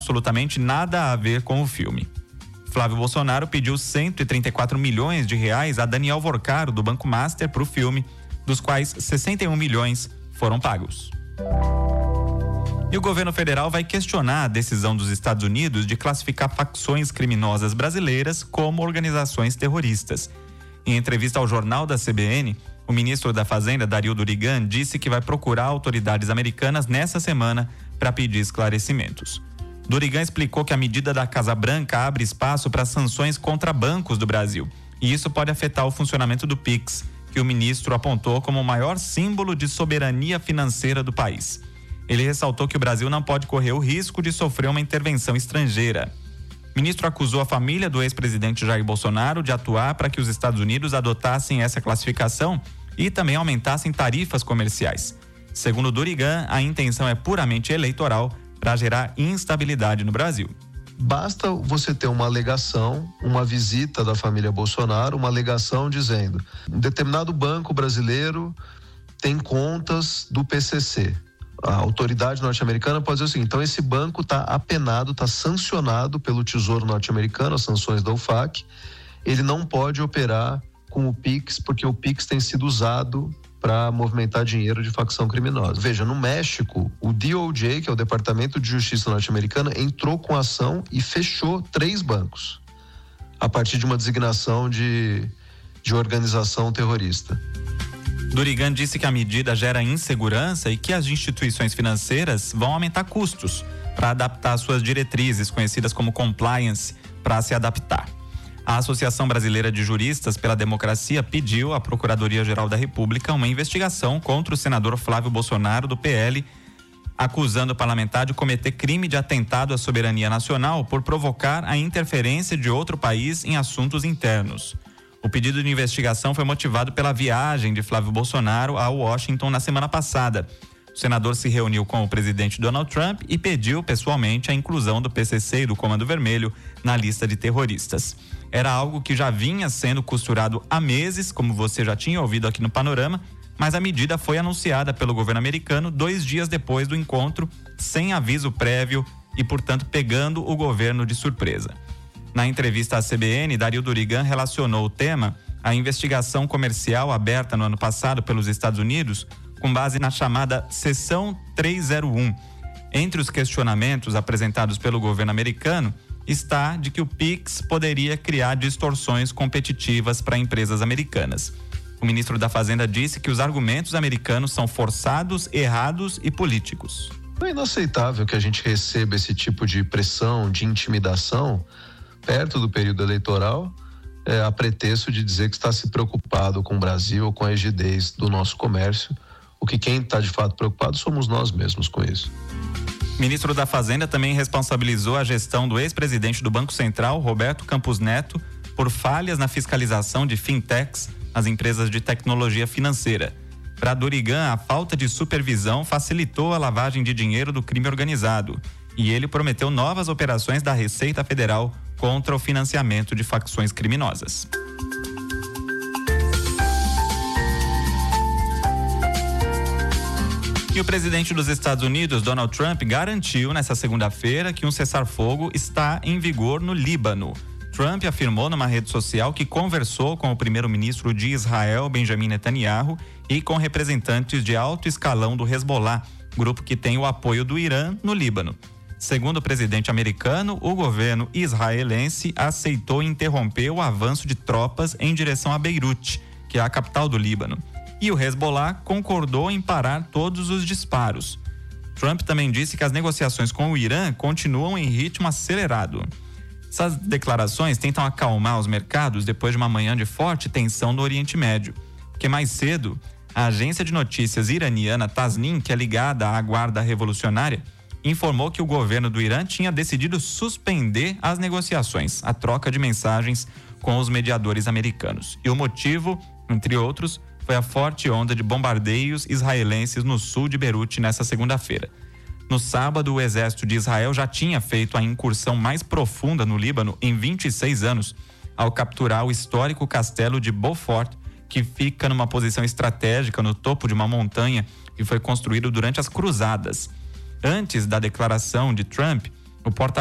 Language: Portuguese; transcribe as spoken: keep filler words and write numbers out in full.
absolutamente nada a ver com o filme. Flávio Bolsonaro pediu cento e trinta e quatro milhões de reais a Daniel Vorcaro, do Banco Master, para o filme, dos quais sessenta e um milhões foram pagos. E o governo federal vai questionar a decisão dos Estados Unidos de classificar facções criminosas brasileiras como organizações terroristas. Em entrevista ao jornal da C B N, o ministro da Fazenda, Dario Durigan, disse que vai procurar autoridades americanas nessa semana para pedir esclarecimentos. Durigan explicou que a medida da Casa Branca abre espaço para sanções contra bancos do Brasil, e isso pode afetar o funcionamento do Pix, que o ministro apontou como o maior símbolo de soberania financeira do país. Ele ressaltou que o Brasil não pode correr o risco de sofrer uma intervenção estrangeira. O ministro acusou a família do ex-presidente Jair Bolsonaro de atuar para que os Estados Unidos adotassem essa classificação e também aumentassem tarifas comerciais. Segundo Durigan, a intenção é puramente eleitoral para gerar instabilidade no Brasil. Basta você ter uma alegação, uma visita da família Bolsonaro, uma alegação dizendo: um determinado banco brasileiro tem contas do P C C. A autoridade norte-americana pode dizer o seguinte: então esse banco está apenado, está sancionado pelo Tesouro norte-americano, as sanções da U F A C, ele não pode operar com o Pix, porque o Pix tem sido usado para movimentar dinheiro de facção criminosa. Veja, no México, o D O J, que é o Departamento de Justiça norte-americana, entrou com ação e fechou três bancos, a partir de uma designação de, de organização terrorista. Durigan disse que a medida gera insegurança e que as instituições financeiras vão aumentar custos para adaptar suas diretrizes, conhecidas como compliance, para se adaptar. A Associação Brasileira de Juristas pela Democracia pediu à Procuradoria-Geral da República uma investigação contra o senador Flávio Bolsonaro, do P L, acusando o parlamentar de cometer crime de atentado à soberania nacional por provocar a interferência de outro país em assuntos internos. O pedido de investigação foi motivado pela viagem de Flávio Bolsonaro a Washington na semana passada. O senador se reuniu com o presidente Donald Trump e pediu pessoalmente a inclusão do P C C e do Comando Vermelho na lista de terroristas. Era algo que já vinha sendo costurado há meses, como você já tinha ouvido aqui no Panorama, mas a medida foi anunciada pelo governo americano dois dias depois do encontro, sem aviso prévio e, portanto, pegando o governo de surpresa. Na entrevista à C B N, Dario Durigan relacionou o tema à investigação comercial aberta no ano passado pelos Estados Unidos, com base na chamada Seção trezentos e um. Entre os questionamentos apresentados pelo governo americano está de que o Pix poderia criar distorções competitivas para empresas americanas. O ministro da Fazenda disse que os argumentos americanos são forçados, errados e políticos. É inaceitável que a gente receba esse tipo de pressão, de intimidação, perto do período eleitoral, é, a pretexto de dizer que está se preocupado com o Brasil ou com a rigidez do nosso comércio. O que quem está de fato preocupado somos nós mesmos com isso. O ministro da Fazenda também responsabilizou a gestão do ex-presidente do Banco Central, Roberto Campos Neto, por falhas na fiscalização de fintechs, as empresas de tecnologia financeira. Para Durigan, a falta de supervisão facilitou a lavagem de dinheiro do crime organizado e ele prometeu novas operações da Receita Federal contra o financiamento de facções criminosas. E o presidente dos Estados Unidos, Donald Trump, garantiu nesta segunda-feira que um cessar-fogo está em vigor no Líbano. Trump afirmou numa rede social que conversou com o primeiro-ministro de Israel, Benjamin Netanyahu, e com representantes de alto escalão do Hezbollah, grupo que tem o apoio do Irã no Líbano. Segundo o presidente americano, o governo israelense aceitou interromper o avanço de tropas em direção a Beirute, que é a capital do Líbano. E o Hezbollah concordou em parar todos os disparos. Trump também disse que as negociações com o Irã continuam em ritmo acelerado. Essas declarações tentam acalmar os mercados depois de uma manhã de forte tensão no Oriente Médio. Porque mais cedo, a agência de notícias iraniana Tasnim, que é ligada à Guarda Revolucionária, informou que o governo do Irã tinha decidido suspender as negociações, a troca de mensagens com os mediadores americanos. E o motivo, entre outros, foi a forte onda de bombardeios israelenses no sul de Beirute nessa segunda-feira. No sábado, o exército de Israel já tinha feito a incursão mais profunda no Líbano em vinte e seis anos, ao capturar o histórico castelo de Beaufort, que fica numa posição estratégica no topo de uma montanha que foi construído durante as Cruzadas. Antes da declaração de Trump, O porta